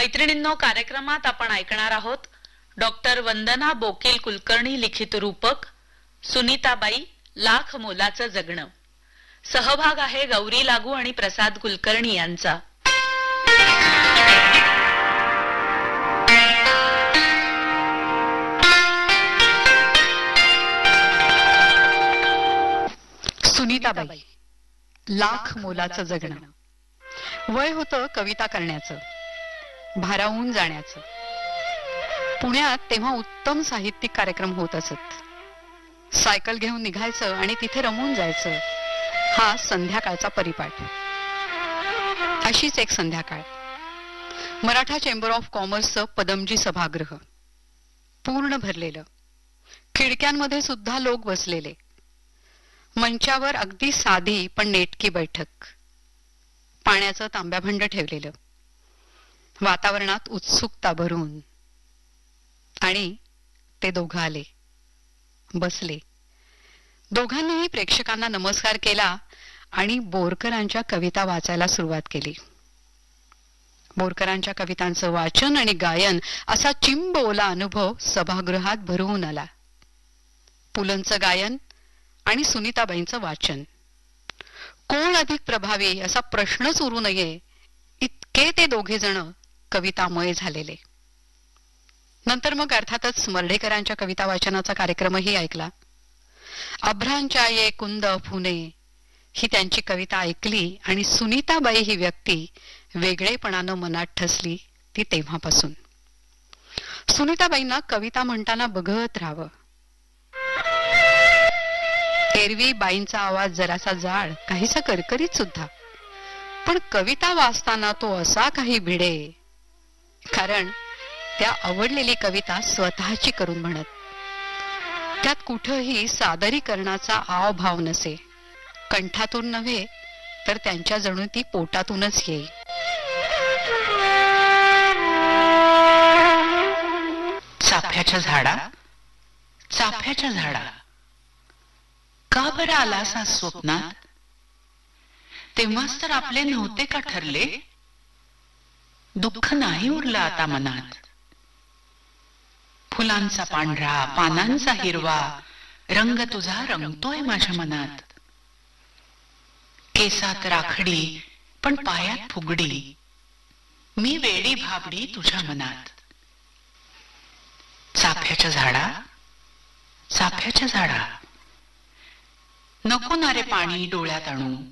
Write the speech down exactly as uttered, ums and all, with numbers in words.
मैत्रिणींनो, कार्यक्रमात आपण ऐकणार आहोत डॉक्टर वंदना बोकील कुलकर्णी लिखित रूपक सुनीताबाई लाख मोलाचं जगणं. सहभाग आहे गौरी लागू आणि प्रसाद कुलकर्णी यांचा. सुनीताबाई लाख मोलाचं जगणं. वय होतं कविता करण्याचं, भारावून जाण्याचं. पुण्यात तेव्हा उत्तम साहित्यिक कार्यक्रम होत असत. सायकल घेऊन निघायचं आणि तिथे रमून जायचं. हा संध्याकाळचा परिपाठ. अशीच एक संध्याकाळ. मराठा चेंबर ऑफ कॉमर्सचं पदमजी सभागृह पूर्ण भरलेलं. खिडक्यांमध्ये सुद्धा लोक बसलेले. मंचावर अगदी साधी पण नेटकी बैठक. पाण्याचं तांब्याभंड ठेवलेलं. वातावरणात उत्सुकता भरून. आणि ते दोघं आले, बसले. दोघांनीही प्रेक्षकांना नमस्कार केला आणि बोरकरांच्या कविता वाचायला सुरुवात केली. बोरकरांच्या कवितांचं वाचन आणि गायन असा चिंब ओला अनुभव सभागृहात भरवून आला. पुलंचं गायन आणि सुनीताबाईंचं वाचन. कोण अधिक प्रभावी असा प्रश्नच उरू नये इतके ते दोघे जण कवितामय झालेले. नंतर मग अर्थातच मर्ढेकरांच्या कविता वाचनाचा कार्यक्रमही ऐकला. अभ्रांच्या ये कुंद फुने ही त्यांची कविता ऐकली आणि सुनीताबाई ही व्यक्ती वेगळेपणानं मनात ठसली ती तेव्हापासून. सुनीताबाईंना कविता म्हणताना बघत राहावं. एरवी बाईंचा आवाज जरासा जाड, काहीसा करकरीत सुद्धा, पण कविता वाचताना तो असा काही भिडे. कारण त्या आवडलेली कविता स्वतःची करून म्हणत. त्यात कुठंही सादरीकरणाचा आवभाव नसे. कंठातून नव्हे तर त्यांच्या जणू ती पोटातूनच येई. चाफ्याच्या झाडा, चाफ्याच्या झाडा, का बरं आलास आज स्वप्नात? तेव्हाच तर आपले नव्हते का ठरले? दुःख नाही उरलं आता मनात. फुलांचा पांढरा, पानांचा हिरवा रंग तुझा रंगतोय माझ्या मनात. केसात राखडी पण पायात फुगडी, मी वेडी भाबडी तुझ्या मनात. चाफ्याच्या झाडा, चाफ्याच्या झाडा, नको ना रे पाणी डोळ्यात आणू.